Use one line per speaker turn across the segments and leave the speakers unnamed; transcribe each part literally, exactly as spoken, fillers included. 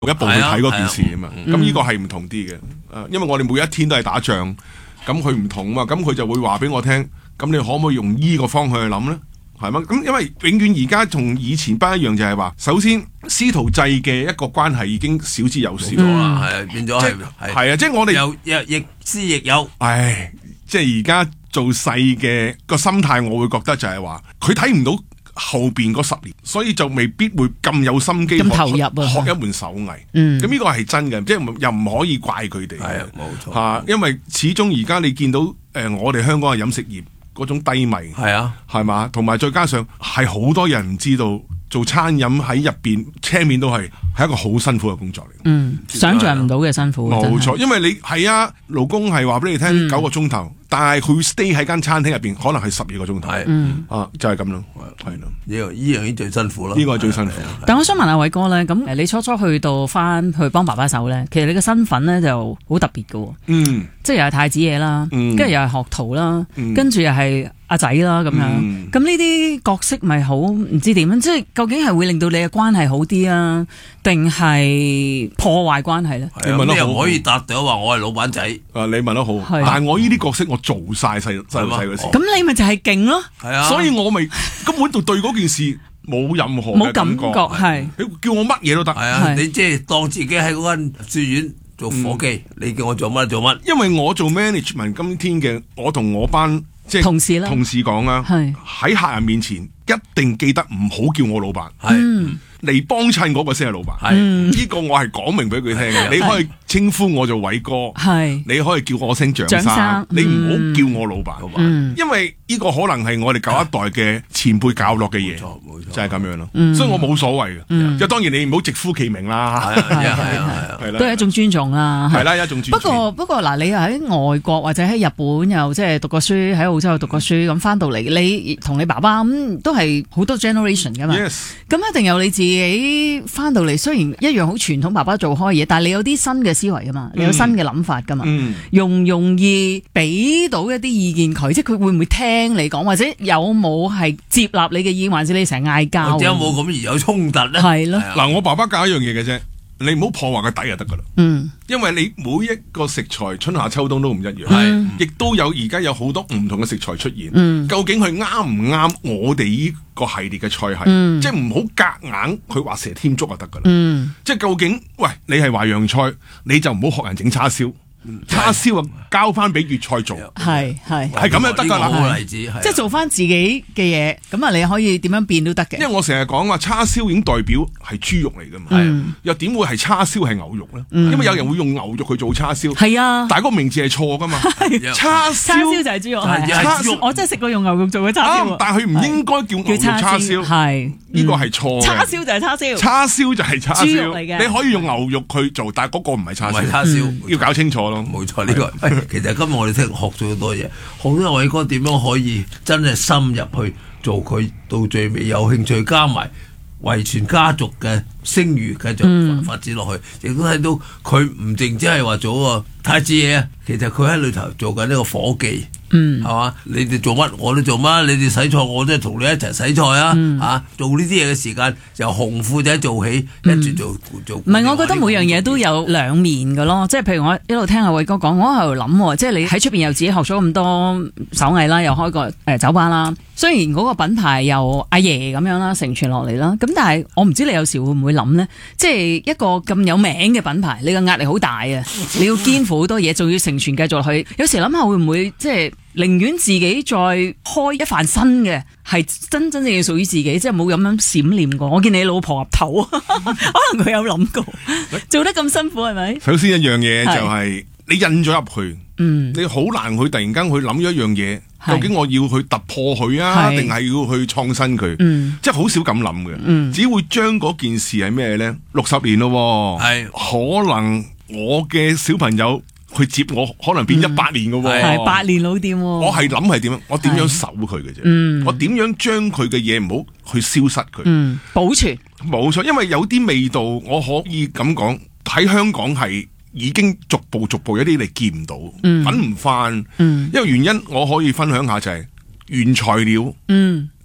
一步去睇嗰件事啊嘛。咁呢個係唔同啲嘅，誒，因為我哋每一天都係打仗，咁佢唔同啊嘛，咁佢就會話俾我聽，咁你可唔可以用呢個方向去諗咧？係嘛？咁因為永遠而家同以前不一樣，就係話，首先師徒制嘅一個關係已經少之又少
啦，係、嗯、變咗係
係啊，即係我哋
有有亦師亦友。
唉，即係而家做細嘅個心態，我會覺得就係話，佢睇唔到後邊嗰十年，所以就未必會咁有心機
咁投入啊，
學一門手藝。
嗯，
咁呢個係真嘅，即係又唔可以怪佢哋。
係啊，冇錯
嚇，因為始終而家你見到誒、呃，我哋香港嘅飲食業嗰種低迷，
係啊，
係嘛，同埋再加上係好多人唔知道做餐飲喺入邊車面都係係一個好辛苦嘅工作嚟。
嗯，想象唔到嘅辛苦。
冇錯，因為你係啊，勞工係話俾你聽九個鐘頭。嗯，但係佢 stay 喺間餐廳入邊，可能係十二個鐘頭。係，
嗯，
啊，就係咁咯，係咯。
呢樣呢樣已經最辛苦啦。
呢個係最辛苦。
但我想問阿偉哥咧，咁你初初去到翻去幫爸爸手咧，其實你嘅身份咧就好特別嘅。
嗯，
即係又係太子爺啦，跟住又係學徒啦，跟住又係阿仔啦咁樣。咁呢啲角色咪好唔知點樣？即係究竟係會令到你嘅關係好啲啊，定係破壞關係咧？
你問得又唔可以答到話我係老闆仔。
啊，你問得好，但係我呢啲角色我做晒細細細嗰時，
咁你咪就係勁咯。
係啊，
所以我咪根本就對嗰件事冇任何
冇感覺，係
你叫我乜嘢都得。
係啊，你即係當自己喺嗰間書院做伙計，你叫我做乜做乜。
因為我做 management，今天嘅我同我班即係
同事啦，
同事講啊，喺客人面前一定記得唔好叫我老闆。係。嚟幫襯嗰個先係老闆，係呢、這個我係講明俾佢聽嘅。你可以稱呼我做偉哥，係你可以叫我聲蔣生，生你唔好叫我老闆，嗯、因為呢個可能係我哋舊一代嘅前輩教落嘅嘢，就係咁樣咯。嗯、所以我冇所謂嘅。即、嗯、當然你唔好直呼其名啦，係係係
都係一種尊重啦。
係啦，一種尊重。
不過不過嗱，你喺外國或者喺日本又即係讀過書，喺澳洲又讀過書，咁翻到嚟，你同你爸爸咁、嗯、都係好多 generation 噶嘛。咁、yes. 一定有你自己。你翻到嚟，雖然一樣好傳統，爸爸做開嘢，但係你有啲新嘅思維噶嘛，你有新嘅諗法噶嘛，嗯、容唔容易俾到一啲意見佢？即係佢會唔會聽你講，或者有冇係接納你嘅意見，還是你成日嗌交？
有冇咁而有衝突咧？
係咯，
嗱，我爸爸教一樣嘢嘅啫。你唔好破壞個底就得噶啦，嗯，因為你每一個食材春夏秋冬都唔一樣，係，亦都有而家有好多唔同嘅食材出現，嗯，究竟佢啱唔啱我哋呢個系列嘅菜系，嗯、即係唔好夾硬佢話蛇添足就得噶啦，嗯，即係究竟喂你係淮揚菜，你就唔好學人整叉燒。叉燒啊，交翻俾粵菜做，
係係
係咁就得噶啦。
好例子，
即係做翻自己嘅嘢，咁啊你可以點樣變都得嘅。
因為我成日講話叉燒已經代表係豬肉嚟噶嘛，嗯、又點會係叉燒係牛肉咧？嗯、因為有人會用牛肉去做叉燒，係啊，但係個名字係錯噶嘛。叉燒
叉燒就係豬肉，叉燒我真係食過用牛肉做嘅叉燒，
但係佢唔應該叫牛肉叉燒，係呢個係錯。
叉燒就係叉燒，
叉燒就係叉燒
豬肉嚟嘅。
你可以用牛肉去做，但係嗰個唔係叉燒，
叉燒
要搞清楚。
冇錯，呢、這個其實今日我哋聽學咗好多嘢，好多偉哥點樣可以真係深入去做佢到最尾有興趣，加埋遺傳家族嘅聲譽繼續發展落去，亦、嗯、都睇到佢唔淨只係話做個太子爺，其實佢喺裏頭做緊呢個伙計。嗯，係嘛？你哋做乜我都做乜，你哋洗菜我都係同你一齊洗菜啊！嗯、啊，做呢啲嘢嘅時間由紅褲仔做起，跟住、嗯、做做。唔係，
我覺得每樣嘢都有兩面㗎咯。即係譬如我一路聽阿偉哥講，我喺度諗，即係你喺出邊又自己學咗咁多手藝啦，又開個誒、呃、酒吧啦。雖然嗰個品牌由阿爺咁樣啦承傳落嚟啦，咁但係我唔知你有時會唔會諗呢？即係一個咁有名嘅品牌，你個壓力好大啊！你要肩負好多嘢，仲要承傳繼續落去。有時諗下會唔會即係寧願自己再開一番新嘅，係真真正正屬於自己，即係冇咁樣閃念過。我見你老婆岌頭，可能佢有諗過，做得咁辛苦係咪？
首先一樣嘢就係、是、你印咗入去，嗯，你好難去突然間去諗咗一樣嘢，究竟我要去突破佢啊，定係要去創新佢？嗯，即係好少咁諗嘅，嗯，只會將嗰件事係咩咧？六十年咯，係可能我嘅小朋友。去接我可能變一百年嘅喎，
係百年老店喎。
我係諗係點樣？我點樣守佢嘅啫？嗯，我點樣將佢嘅嘢唔好去消失佢？嗯，保存冇錯，因為有啲味道我可以咁講，喺香港係已經逐步逐步有啲你見唔到，揾唔翻。嗯，因為原因我可以分享下就係原材料，嗯，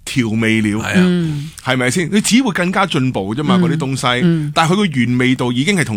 調味料，
係啊，
係咪先？佢只會更加進步啫嘛，嗰啲東西，但係佢個原味道已經係同